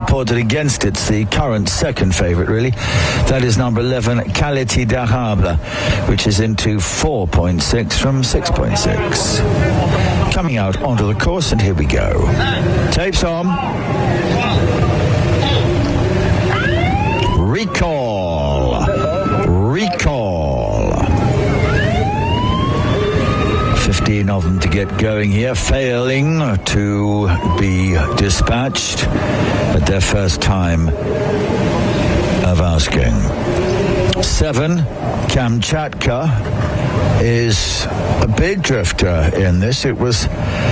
reported against it's the current second favourite, really. That is number 11, Qualité d'Arable, which is into 4.6 from 6.6. Coming out onto the course, and here we go. Tapes on. Recall. 15 of them to get going here, failing to be dispatched at their first time of asking. 7, Kamchatka, is a big drifter in this. It was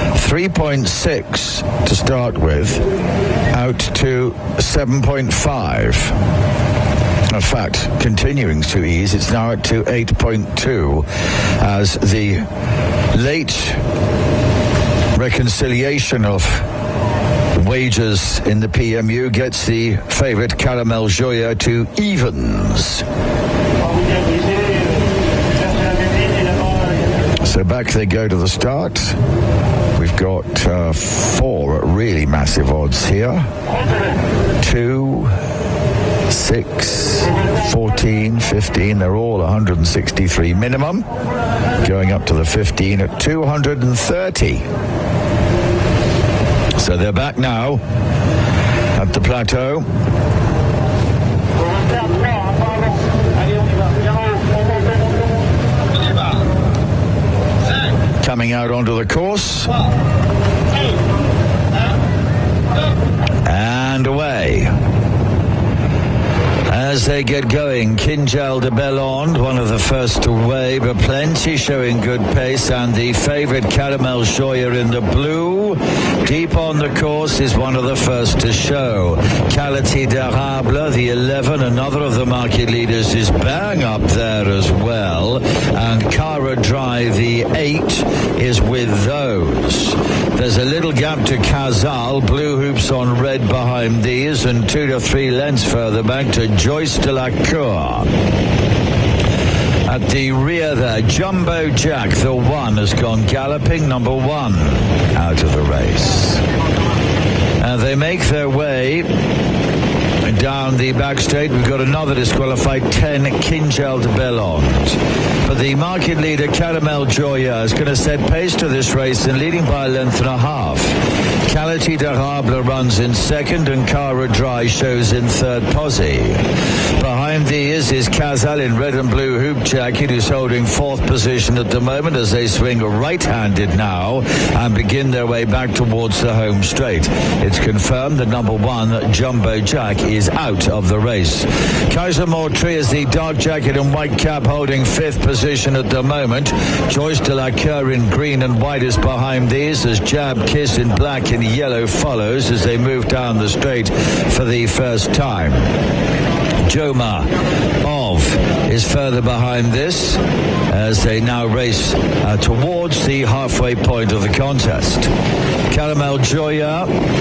3.6 to start with, out to 7.5. In fact, continuing to ease, it's now at to 8.2 as the late reconciliation of wages in the PMU gets the favourite Caramel Joya to evens. So back they go to the start. We've got 4 really massive odds here. 2, 6, 14, 15, they're all 163 minimum, going up to the 15 at 230. So they're back now at the plateau. Coming out onto the course. And away. As they get going, Kinjal de Bellonde, one of the first away, but plenty showing good pace, and the favourite Caramel Joya in the blue, deep on the course, is one of the first to show. Qualité d'Arable, the 11, another of the market leaders, is bang up there as well, and Cara Dry, the 8, is with those. There's a little gap to Casal, blue hoops on red behind these, and 2 to 3 lengths further back to Joyce de la Cour. At the rear there, Jumbo Jack, the 1, has gone galloping, number 1 out of the race. And they make their way down the back straight. We've got another disqualified 10, Kinjal de Bellonde. But the market leader, Caramel Joya, is going to set pace to this race and leading by a length and a half. Qualité d'Arable runs in second, and Cara Dry shows in third posse. Behind these is Casal in red and blue hoop jacket, who's holding fourth position at the moment as they swing right-handed now and begin their way back towards the home straight. It's confirmed that number 1, Jumbo Jack, is out of the race. Kaiser Moultrie is the dark jacket and white cap, holding fifth position at the moment. Joyce de la Cour in green and white is behind these, as Jab Kiss in black and yellow follows as they move down the straight for the first time. Joma Ov is further behind this as they now race towards the halfway point of the contest. Caramel Joya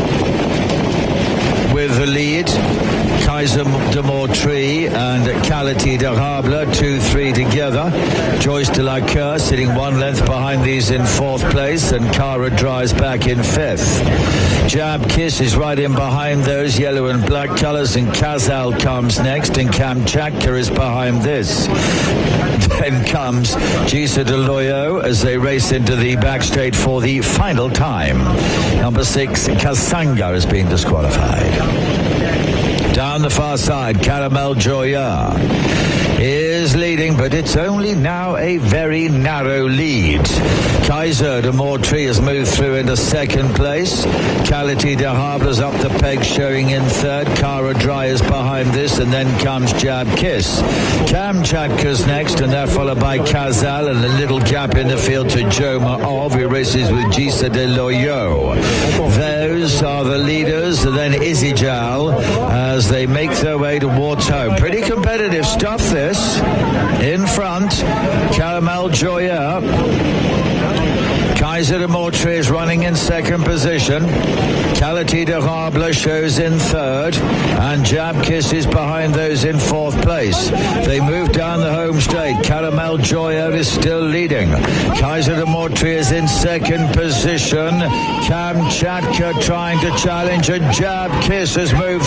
with the lead, Kaiser de Moultrie and Qualité d'Arable 2-3 together. Joyce de la Cour sitting 1 length behind these in fourth place, and Cara Dry's back in fifth. Jab Kiss is right in behind those yellow and black colours, and Casal comes next, and Kamchatka is behind this. Then comes Gisa de Loyo as they race into the back straight for the final time. Number 6, Kasanga, has been disqualified. Down the far side, Caramel Joya is leading, but it's only now a very narrow lead. Kaiser de Moultrie has moved through into second place. Qualité d'Arable's up the peg, showing in third. Cara Dry is behind this, and then comes Jab Kiss. Kamchatka's next, and they're followed by Casal, and a little gap in the field to Joma Ov, who races with Gisa de Loyo. Those are the leaders, and then Izijal as they make their way towards home. Pretty competitive stuff this. In front, Caramel Joya. Kaiser de Moultrie is running in second position. Qualité d'Arable shows in third, and Jab Kiss is behind those in fourth place. They move down the home straight. Caramel Joya is still leading. Kaiser de Moultrie is in second position. Kamchatka trying to challenge, and Jab Kiss has moved